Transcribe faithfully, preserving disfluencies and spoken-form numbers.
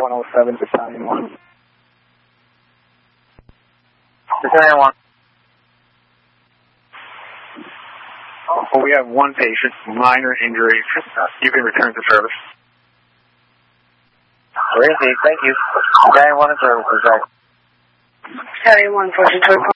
one oh seven, Battalion one. Battalion one. Oh, we have one patient, minor injury. You can return to service. Thank you. Battalion one in service, Battalion one, four,